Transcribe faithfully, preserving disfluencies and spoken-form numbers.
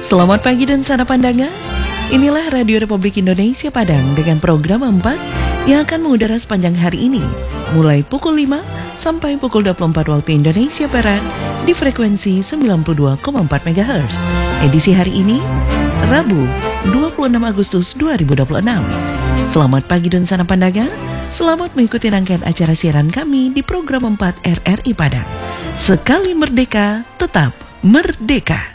Selamat pagi dan sana pandangan. Inilah Radio Republik Indonesia Padang dengan program empat yang akan mengudara sepanjang hari ini, mulai pukul lima sampai pukul dua puluh empat waktu Indonesia Barat di frekuensi sembilan puluh dua koma empat megahertz. Edisi hari ini, Rabu, dua puluh enam Agustus dua ribu dua puluh enam. Selamat pagi dan sana pandangan. Selamat mengikuti rangkaian acara siaran kami di program empat R R I Padang. Sekali merdeka, tetap merdeka.